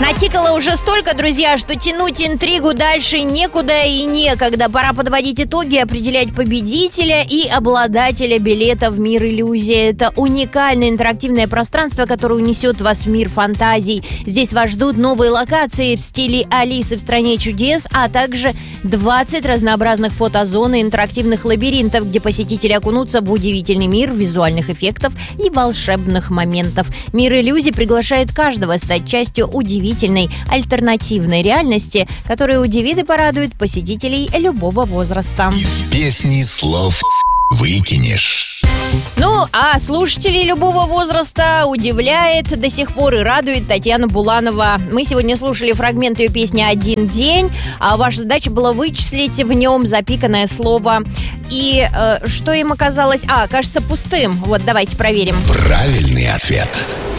Натикало уже столько, друзья, что тянуть интригу дальше некуда и некогда. Пора подводить итоги, определять победителя и обладателя билета в мир иллюзий. Это уникальное интерактивное пространство, которое унесет вас в мир фантазий. Здесь вас ждут новые локации в стиле Алисы в стране чудес, а также 20 разнообразных фотозон и интерактивных лабиринтов, где посетители окунутся в удивительный мир визуальных эффектов и волшебных моментов. Мир иллюзий приглашает каждого стать частью удивительной альтернативной реальности, которая удивит и порадует посетителей любого возраста. Из песни слов выкинешь. Ну, а слушателей любого возраста удивляет до сих пор и радует Татьяна Буланова. Мы сегодня слушали фрагмент ее песни «Один день», а ваша задача была вычислить в нем запиканное слово. И что им оказалось? Кажется, пустым. Вот, давайте проверим. Правильный ответ.